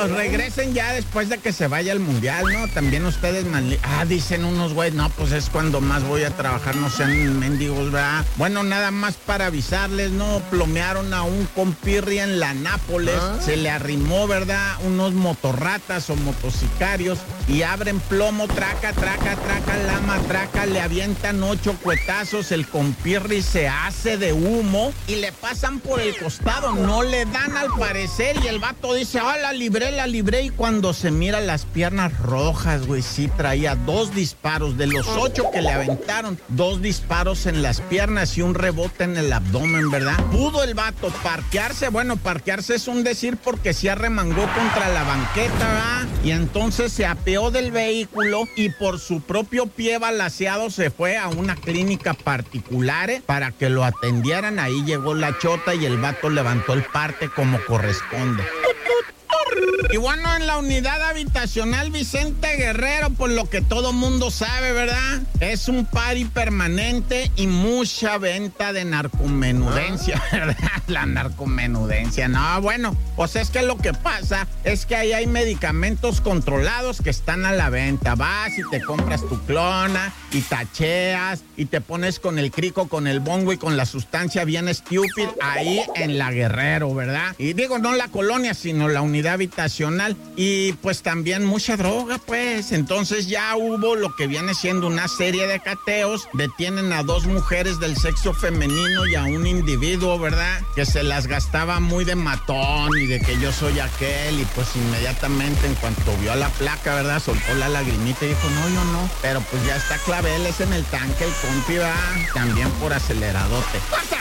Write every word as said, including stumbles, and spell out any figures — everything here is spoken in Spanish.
pues regresen ya después de que se vaya el mundial, ¿no? También ustedes, man... ah, dicen unos güey, no, pues es cuando más voy a trabajar, no sean mendigos, ¿verdad? Bueno, nada más para avisarles, ¿no? Plomearon a un compirri en la Nápoles, ¿ah? Se le arrimó, ¿verdad? Unos motorratas o motocicarios y abren plomo, traca, traca, traca, la matraca, le avientan ocho cuetazos, el compirri se hace de humo y le pasan por el costado, no le dan al parecer y el vato dice, ah, la libré, la libré, y cuando se mira las piernas rojas, güey, sí traía dos disparos, de los ocho que le aventaron, dos disparos en las piernas y un rebote en el abdomen, ¿verdad? Pudo el vato parquearse, bueno, parquearse es un decir porque se arremangó contra la banqueta, ¿verdad? Y entonces se apeó del vehículo y por su propio pie balaceado se fue a una clínica particular ¿eh? para que lo atendieran. Ahí llegó la chota y el vato levantó el parte como corresponde. Y bueno, en la unidad habitacional Vicente Guerrero, por lo que todo mundo sabe, ¿verdad? Es un party permanente y mucha venta de narcomenudencia, ¿verdad? La narcomenudencia, no, bueno, pues es que lo que pasa es que ahí hay medicamentos controlados que están a la venta. Vas y te compras tu clona y tacheas y te pones con el crico, con el bongo y con la sustancia bien stupid ahí en la Guerrero, ¿verdad? Y digo, no la colonia, sino la unidad habitacional. Y pues también mucha droga, pues. Entonces ya hubo lo que viene siendo una serie de cateos. Detienen a dos mujeres del sexo femenino y a un individuo, ¿verdad? Que se las gastaba muy de matón y de que yo soy aquel. Y pues inmediatamente en cuanto vio a la placa, ¿verdad? Soltó la lagrimita y dijo, no, yo no. Pero pues ya está claveles en el tanque, el compi va también por aceleradote. ¡Pasa!